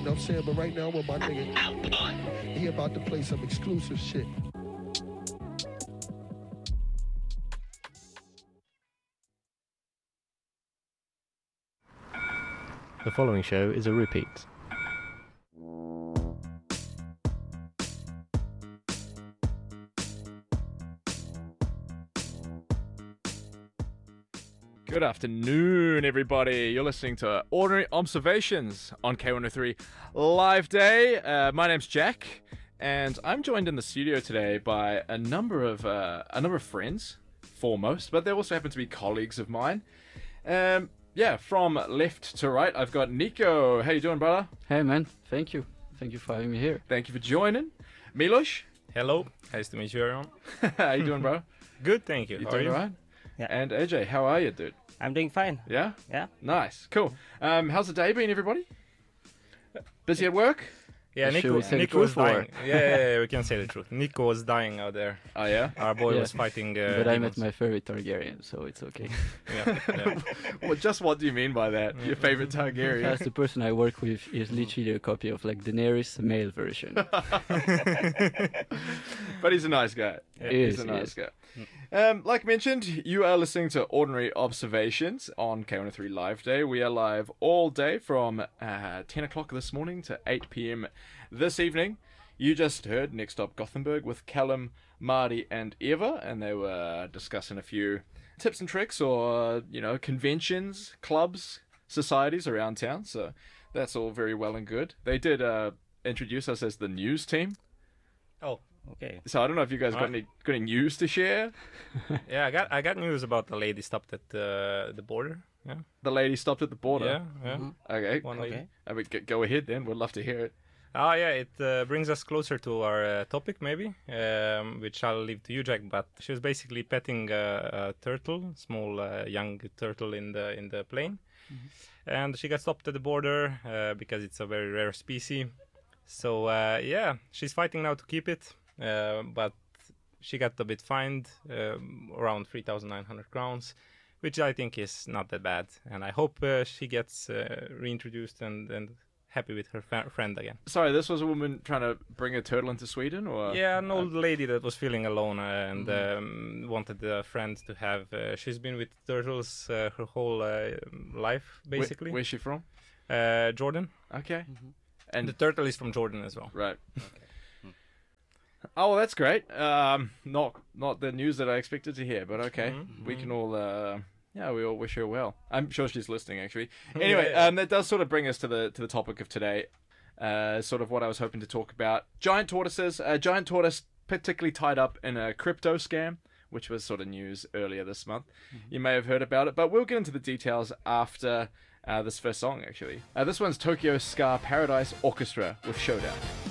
know what I'm saying? But right now, with my nigga, he about to play some exclusive shit. The following show is a repeat. Good afternoon, everybody. You're listening to Ordinary Observations on K103 Live Day. My name's Jack, and I'm joined in the studio today by a number of friends, foremost, but they also happen to be colleagues of mine. From left to right, I've got Nico. How you doing, brother? Hey, man. Thank you. Thank you for having me here. Thank you for joining. Milos. Hello. Nice to meet you, everyone. How you doing, bro? Good, thank you. You How doing are you? alright? Yeah. And AJ, how are you, dude? I'm doing fine. Yeah? Yeah. Nice. Cool. How's the day been, everybody? Busy at work? Yeah, Should we say the Nico was truth or- dying. Yeah, we can say the truth. Nico was dying out there. Oh, yeah? Our boy Yeah. was fighting. But I met demons. my favorite Targaryen, so it's okay. Yeah. Well, just what do you mean by that? Your favorite Targaryen? That's the person I work with is literally a copy of like Daenerys male version. But he's a nice guy. He's a nice guy. Like mentioned, you are listening to Ordinary Observations on K103 Live Day. We are live all day from 10 o'clock this morning to 8 p.m. this evening. You just heard Next Stop Gothenburg with Callum, Marty, and Eva, and they were discussing a few tips and tricks or, conventions, clubs, societies around town. So that's all very well and good. They did introduce us as the news team. Oh, Okay. So I don't know if you guys got any news to share. yeah. I got news about the lady stopped at the border. Yeah. The lady stopped at the border. Yeah. Okay. One lady. Okay. I mean, go ahead then. We'd love to hear it. Oh, yeah. It brings us closer to our topic, maybe, which I'll leave to you, Jack. But she was basically petting a turtle, small young turtle in the plane, and she got stopped at the border because it's a very rare species. So she's fighting now to keep it. But she got a bit fined, around 3,900 crowns, which I think is not that bad. And I hope she gets reintroduced and happy with her friend again. Sorry, this was a woman trying to bring a turtle into Sweden, or Yeah, an old lady that was feeling alone and wanted a friend to have. She's been with turtles her whole life, basically. Where's she from? Jordan. Okay. And the turtle is from Jordan as well. Right. Oh, well, that's great. Not the news that I expected to hear, but okay. We can all, we all wish her well. I'm sure she's listening, actually. Anyway, that does sort of bring us to the topic of today. Sort of what I was hoping to talk about. Giant tortoises. A giant tortoise particularly tied up in a crypto scam, which was sort of news earlier this month. You may have heard about it, but we'll get into the details after this first song, actually. This one's Tokyo Ska Paradise Orchestra with Showdown.